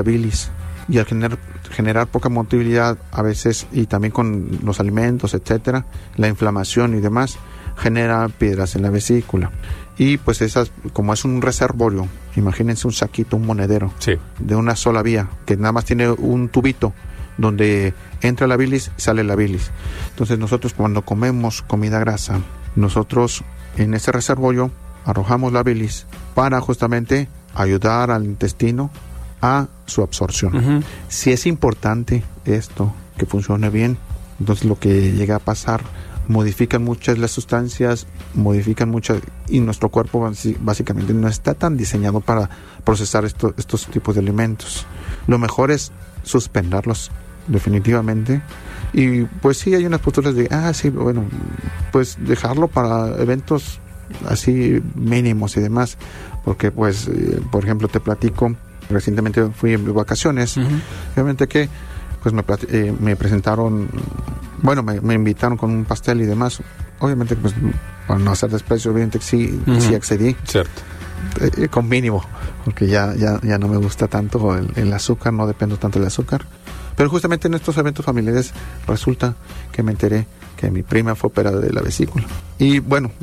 bilis. Y al generar poca motilidad a veces, y también con los alimentos, etcétera, la inflamación y demás, genera piedras en la vesícula. Y pues esas, como es un reservorio, imagínense un saquito, un monedero, sí, de una sola vía, que nada más tiene un tubito donde entra la bilis y sale la bilis. Entonces nosotros cuando comemos comida grasa, nosotros en ese reservorio arrojamos la bilis para justamente ayudar al intestino a su absorción. Uh-huh. Si es importante esto, que funcione bien, entonces lo que llega a pasar, modifican muchas las sustancias, y nuestro cuerpo básicamente no está tan diseñado para procesar estos tipos de alimentos. Lo mejor es suspenderlos definitivamente. Y pues sí, hay unas posturas de, sí, bueno, pues dejarlo para eventos así mínimos y demás, porque pues, por ejemplo, te platico, recientemente fui en vacaciones, uh-huh. obviamente que pues me presentaron, bueno, me invitaron con un pastel y demás, obviamente pues para no hacer desprecio, obviamente que sí, uh-huh. sí accedí, cierto, con mínimo, porque ya no me gusta tanto el azúcar, no dependo tanto del azúcar. Pero justamente en estos eventos familiares resulta que me enteré que mi prima fue operada de la vesícula. Y bueno,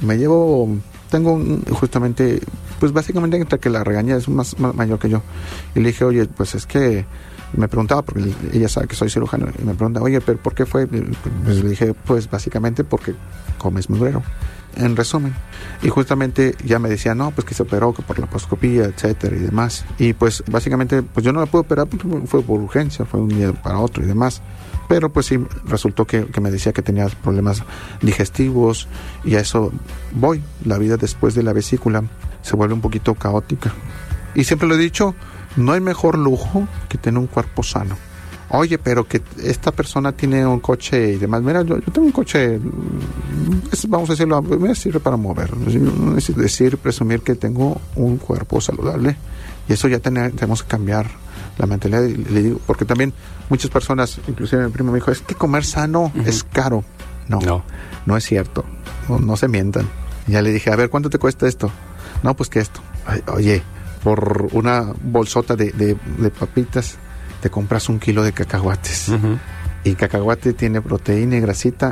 tengo justamente, pues básicamente entre que la regañé, es más mayor que yo. Y le dije, oye, pues es que me preguntaba, porque ella sabe que soy cirujano, y me pregunta, oye, pero ¿por qué fue? Pues le dije, pues básicamente porque comes mugrero, en resumen. Y justamente ya me decía, no, pues que se operó por la laparoscopía, etcétera y demás. Y pues básicamente, pues yo no la pude operar porque fue por urgencia, fue un día para otro y demás. Pero pues sí, resultó que me decía que tenía problemas digestivos, y a eso voy. La vida después de la vesícula se vuelve un poquito caótica. Y siempre lo he dicho, no hay mejor lujo que tener un cuerpo sano. Oye, pero que esta persona tiene un coche y demás. Mira, yo tengo un coche, vamos a decirlo, me sirve para mover. No es decir, presumir que tengo un cuerpo saludable. Y eso ya tenemos que cambiar la mentalidad. Y le digo, porque también muchas personas, inclusive mi primo me dijo, es que comer sano uh-huh. es caro. No es cierto. No se mientan. Y ya le dije, a ver, ¿cuánto te cuesta esto? No, pues que esto. Oye, por una bolsota de papitas te compras 1 kilo de cacahuates. Uh-huh. Y cacahuate tiene proteína y grasita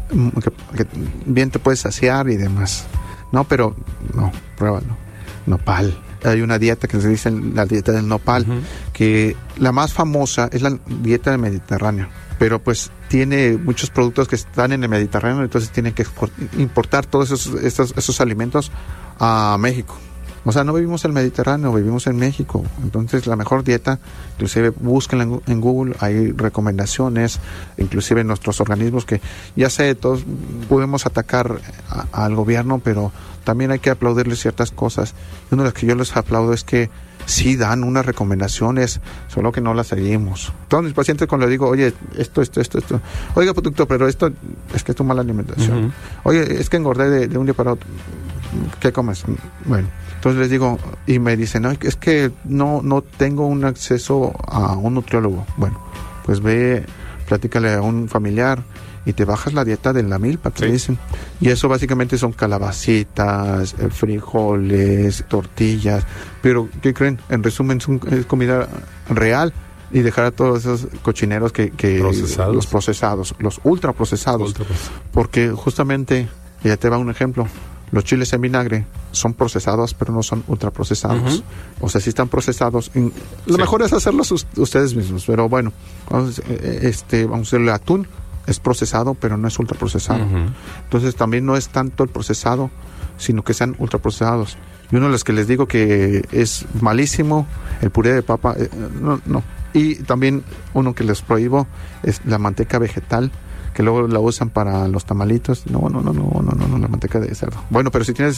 que bien te puedes saciar y demás. No, pero no, pruébalo. Nopal. Hay una dieta que se dice la dieta del nopal, uh-huh. que la más famosa es la dieta del Mediterráneo, pero pues tiene muchos productos que están en el Mediterráneo, entonces tienen que importar todos esos alimentos a México. O sea, no vivimos en el Mediterráneo, vivimos en México. Entonces, la mejor dieta, inclusive búsquenla en Google, hay recomendaciones, inclusive en nuestros organismos, que ya sé, todos podemos atacar al gobierno, pero también hay que aplaudirles ciertas cosas. Y una de las que yo les aplaudo es que sí dan unas recomendaciones, solo que no las seguimos. Todos mis pacientes, cuando les digo, oye, esto, oiga, doctor, pero esto es que es tu mala alimentación. Uh-huh. Oye, es que engordé de un día para otro. ¿Qué comes? Bueno, entonces les digo, y me dicen, no, es que no tengo un acceso a un nutriólogo. Bueno, pues ve, platícale a un familiar y te bajas la dieta de la milpa, te dicen. Y eso básicamente son calabacitas, frijoles, tortillas. Pero, ¿qué creen? En resumen, es comida real. Y dejar a todos esos cochineros que ¿Procesados? Los procesados, los ultraprocesados. Porque justamente, ya te va un ejemplo. Los chiles en vinagre son procesados, pero no son ultraprocesados. Uh-huh. O sea, sí están procesados. Lo mejor es hacerlos ustedes mismos. Pero bueno, vamos a hacerle atún. Es procesado, pero no es ultraprocesado. Uh-huh. Entonces, también no es tanto el procesado, sino que sean ultraprocesados. Y uno de los que les digo que es malísimo, el puré de papa, no. Y también uno que les prohíbo es la manteca vegetal, que luego la usan para los tamalitos. No, la manteca de cerdo. Bueno, pero si tienes,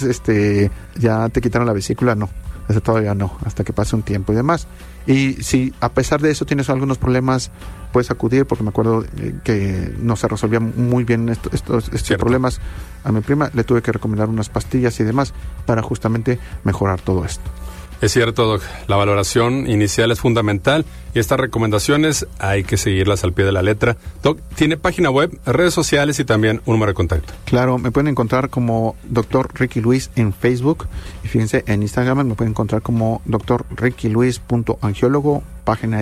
ya te quitaron la vesícula, no. Eso todavía no, hasta que pase un tiempo y demás. Y si a pesar de eso tienes algunos problemas, puedes acudir, porque me acuerdo que no se resolvían muy bien estos problemas. A mi prima le tuve que recomendar unas pastillas y demás para justamente mejorar todo esto. Es cierto, Doc. La valoración inicial es fundamental y estas recomendaciones hay que seguirlas al pie de la letra. Doc, ¿tiene página web, redes sociales y también un número de contacto? Claro, me pueden encontrar como Dr. Ricky Luis en Facebook. Y fíjense, en Instagram me pueden encontrar como drrickyluis.angiólogo, página